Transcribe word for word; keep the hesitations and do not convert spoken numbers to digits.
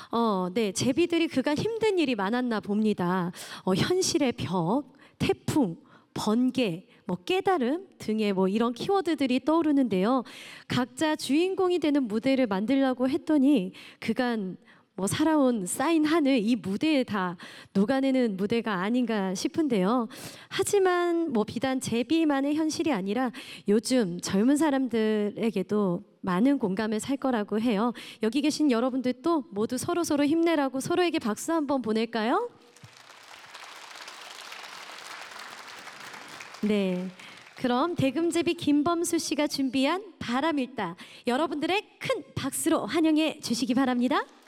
어, 네, 제비들이 그간 힘든 일이 많았나 봅니다. 어, 현실의 벽, 태풍, 번개, 뭐 깨달음 등의 뭐 이런 키워드들이 떠오르는데요. 각자 주인공이 되는 무대를 만들려고 했더니 그간 뭐 살아온 쌓인 한을 이 무대에 다 녹아내는 무대가 아닌가 싶은데요. 하지만 뭐 비단 제비만의 현실이 아니라 요즘 젊은 사람들에게도 많은 공감을 살 거라고 해요. 여기 계신 여러분들도 모두 서로서로 힘내라고 서로에게 박수 한번 보낼까요? 네. 그럼 대금제비 김범수 씨가 준비한 바람일다 여러분들의 큰 박수로 환영해 주시기 바랍니다.